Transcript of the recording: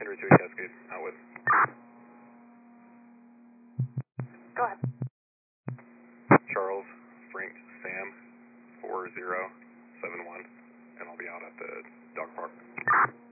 Henry 2 Cascade, out with. Go ahead. Charles, Frank, Sam, 4071, and I'll be out at the dog park.